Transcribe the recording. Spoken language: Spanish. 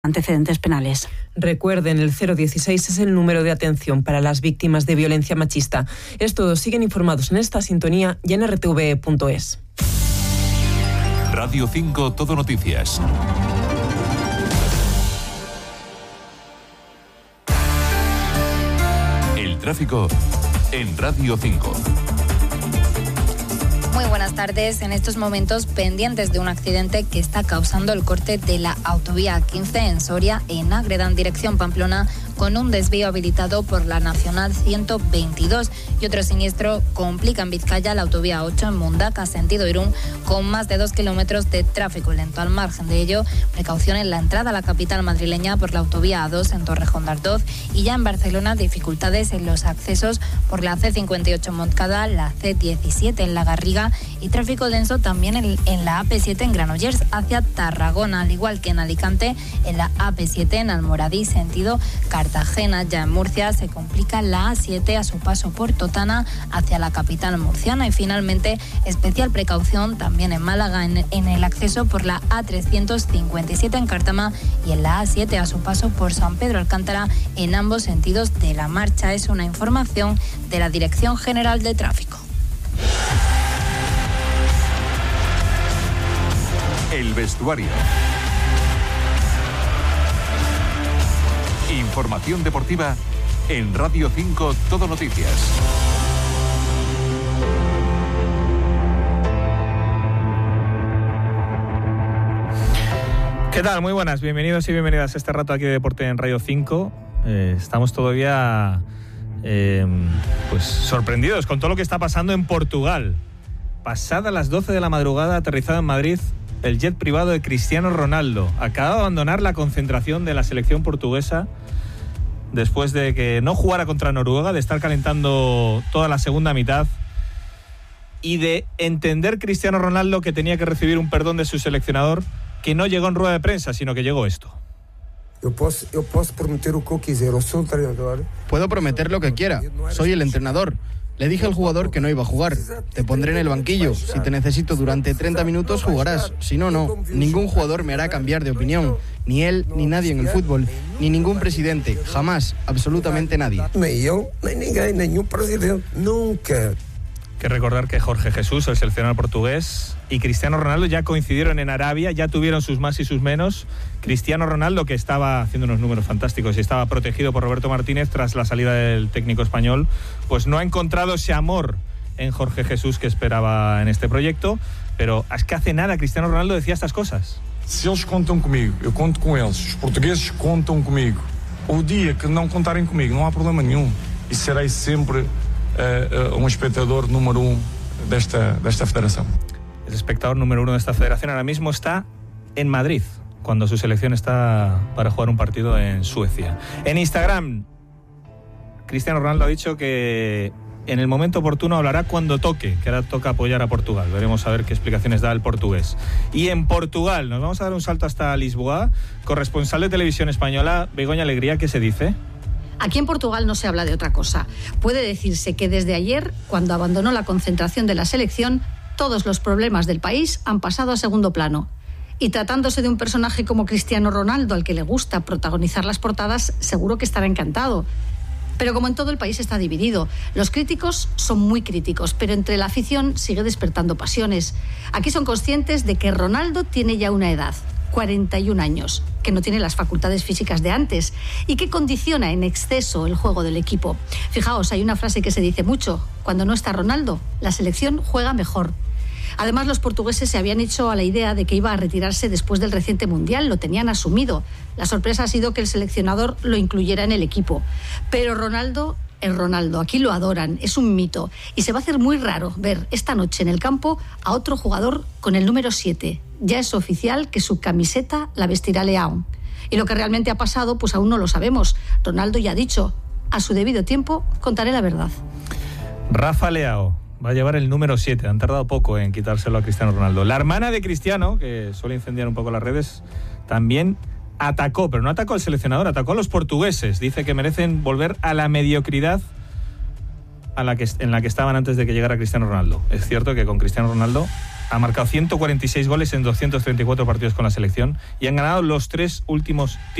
antecedentes penales. Recuerden, el 016 es el número de atención para las víctimas de violencia machista. Estos siguen informados en esta sintonía y en rtv.es. Radio 5 Todo Noticias. El tráfico en Radio 5. Muy buenas tardes. En estos momentos pendientes de un accidente que está causando el corte de la autovía 15 en Soria, en Ágreda, en dirección Pamplona, con un desvío habilitado por la Nacional 122. Y otro siniestro complica en Vizcaya la autovía 8 en Mundaca, sentido Irún, con más de 2 kilómetros de tráfico lento. Al margen de ello, precaución en la entrada a la capital madrileña por la autovía A2 en Torrejón de Ardoz, y ya en Barcelona dificultades en los accesos por la C58 en Montcada, la C17 en La Garriga y tráfico denso también en la AP7 en Granollers hacia Tarragona, al igual que en Alicante en la AP7 en Almoradí sentido Cartagena. Ya en Murcia se complica la A7 a su paso por Totana hacia la capital murciana, y finalmente especial precaución también en Málaga en el acceso por la A357 en Cártama y en la A7 a su paso por San Pedro Alcántara en ambos sentidos de la marcha. Es una información de la Dirección General de Tráfico. El vestuario. Información deportiva en Radio 5 Todo Noticias. ¿Qué tal? Muy buenas, bienvenidos y bienvenidas a este rato aquí de Deporte en Radio 5. Estamos todavía pues sorprendidos con todo lo que está pasando en Portugal. Pasadas las 12 de la madrugada, aterrizado en Madrid el jet privado de Cristiano Ronaldo. Acaba de abandonar la concentración de la selección portuguesa después de que no jugara contra Noruega, de estar calentando toda la segunda mitad y de entender Cristiano Ronaldo que tenía que recibir un perdón de su seleccionador, que no llegó en rueda de prensa, sino que llegó esto. Puedo prometer lo que quiera. Soy el entrenador. Le dije al jugador que no iba a jugar. Te pondré en el banquillo. Si te necesito durante 30 minutos, jugarás. Si no, no. Ningún jugador me hará cambiar de opinión. Ni él, ni nadie en el fútbol. Ni ningún presidente. Jamás. Absolutamente nadie. Ni yo, ni ninguém, ningún presidente. Nunca. Que recordar que Jorge Jesús, el seleccionador portugués, y Cristiano Ronaldo ya coincidieron en Arabia, ya tuvieron sus más y sus menos. Cristiano Ronaldo, que estaba haciendo unos números fantásticos y estaba protegido por Roberto Martínez tras la salida del técnico español, pues no ha encontrado ese amor en Jorge Jesús que esperaba en este proyecto. Pero es que hace nada Cristiano Ronaldo decía estas cosas. Se eles contam comigo, eu conto com eles. Os portugueses contam comigo. O dia que não contarem comigo, não há problema nenhum. E serei sempre un espectador número 1 de esta federación. El espectador número 1 de esta federación ahora mismo está en Madrid, cuando su selección está para jugar un partido en Suecia. En Instagram, Cristiano Ronaldo ha dicho que en el momento oportuno hablará cuando toque, que ahora toca apoyar a Portugal. Veremos a ver qué explicaciones da el portugués. Y en Portugal, nos vamos a dar un salto hasta Lisboa. Corresponsal de Televisión Española, Begoña Alegría, ¿qué se dice? Aquí en Portugal no se habla de otra cosa. Puede decirse que desde ayer, cuando abandonó la concentración de la selección, todos los problemas del país han pasado a segundo plano. Y tratándose de un personaje como Cristiano Ronaldo, al que le gusta protagonizar las portadas, seguro que estará encantado. Pero como en todo el país está dividido, los críticos son muy críticos, pero entre la afición sigue despertando pasiones. Aquí son conscientes de que Ronaldo tiene ya una edad, 41 años, que no tiene las facultades físicas de antes y que condiciona en exceso el juego del equipo. Fijaos, hay una frase que se dice mucho: cuando no está Ronaldo, la selección juega mejor. Además, los portugueses se habían hecho a la idea de que iba a retirarse después del reciente Mundial, lo tenían asumido. La sorpresa ha sido que el seleccionador lo incluyera en el equipo. Pero Ronaldo es Ronaldo, aquí lo adoran, es un mito. Y se va a hacer muy raro ver esta noche en el campo a otro jugador con el número 7. Ya es oficial que su camiseta la vestirá Leão. Y lo que realmente ha pasado, pues aún no lo sabemos. Ronaldo ya ha dicho, a su debido tiempo contaré la verdad. Rafa Leão va a llevar el número 7. Han tardado poco en quitárselo a Cristiano Ronaldo. La hermana de Cristiano, que suele incendiar un poco las redes, también atacó, pero no atacó al seleccionador, atacó a los portugueses. Dice que merecen volver a la mediocridad en la que estaban antes de que llegara Cristiano Ronaldo. Es cierto que con Cristiano Ronaldo Ha marcado 146 goles en 234 partidos con la selección y han ganado los 3 últimos títulos.